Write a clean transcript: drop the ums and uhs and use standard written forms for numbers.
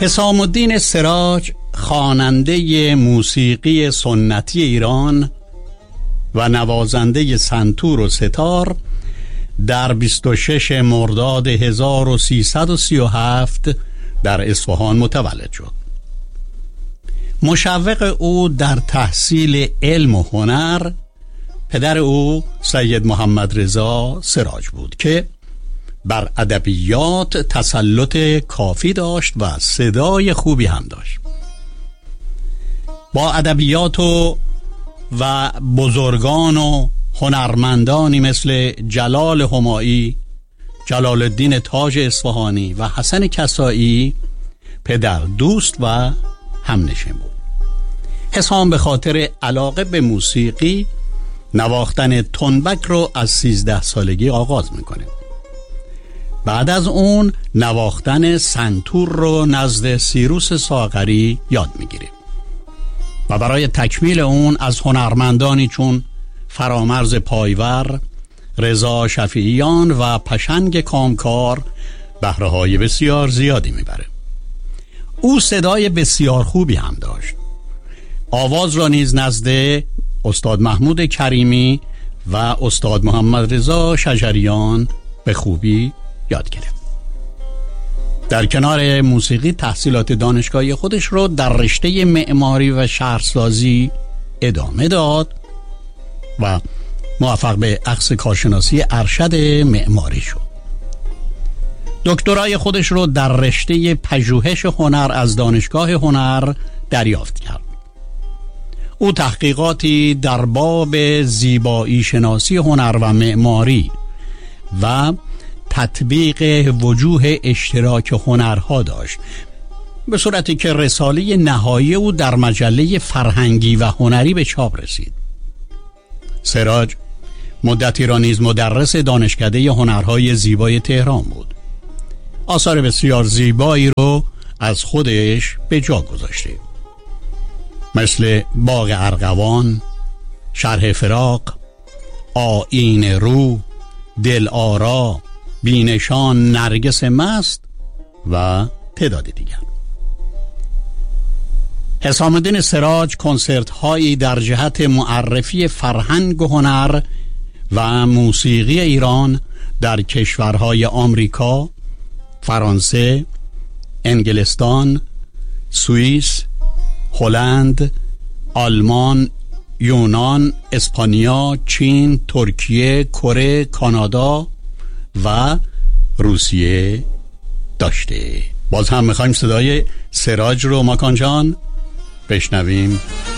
حسام الدین سراج، خواننده موسیقی سنتی ایران و نوازنده سنتور و ستار، در 26 مرداد 1337 در اصفهان متولد شد. مشوق او در تحصیل علم و هنر پدر او سید محمد رضا سراج بود که بر ادبیات تسلط کافی داشت و صدای خوبی هم داشت. با ادبیات و بزرگان و هنرمندانی مثل جلال همایی، جلال الدین تاج اصفهانی و حسن کسایی پدر دوست و همنشین بود. حسام به خاطر علاقه به موسیقی نواختن تنبک رو از 13 سالگی آغاز میکنه. بعد از اون نواختن سنتور رو نزد سیروس ساغری یاد میگیره و برای تکمیل اون از هنرمندانی چون فرامرز پایور، رضا شفیعیان و پشنگ کامکار بهره‌های بسیار زیادی میبره. او صدای بسیار خوبی هم داشت. آواز را نیز نزد استاد محمود کریمی و استاد محمد رضا شجریان به خوبی یاد گرفت. در کنار موسیقی تحصیلات دانشگاهی خودش رو در رشته معماری و شهرسازی ادامه داد و موفق به اخذ کارشناسی ارشد معماری شد. دکترای خودش رو در رشته پژوهش هنر از دانشگاه هنر دریافت کرد. او تحقیقاتی در باب زیبایی شناسی هنر و معماری و تطبیق وجوه اشتراک هنرها داشت، به صورتی که رساله نهایی او در مجله فرهنگی و هنری به چاپ رسید. سراج مدتی را نیز مدرس دانشکده هنرهای زیبای تهران بود. آثار بسیار زیبایی رو از خودش به جا گذاشته، مثل باغ ارغوان، شرح فراق، آیین رو، دل آرا، بینشان، نرگس مست و تعداد دیگر. حسام الدین سراج کنسرت هایی در جهت معرفی فرهنگ و هنر و موسیقی ایران در کشورهای آمریکا، فرانسه، انگلستان، سوئیس، هلند، آلمان، یونان، اسپانیا، چین، ترکیه، کره، کانادا و روسیه داشته. باز هم میخوایم صدای سراج رو ماکان جان بشنویم.